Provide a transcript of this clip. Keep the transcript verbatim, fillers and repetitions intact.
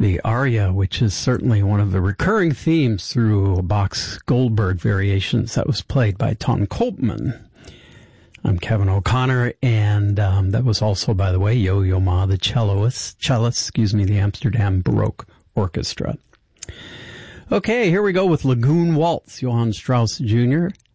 the aria, which is certainly one of the recurring themes through Bach's Goldberg variations that was played by Ton Koopman. I'm Kevin O'Connor, and um, that was also, by the way, Yo-Yo Ma, the celloist, cellist, excuse me, the Amsterdam Baroque Orchestra. Okay, here we go with Lagoon Waltz, Johann Strauss Junior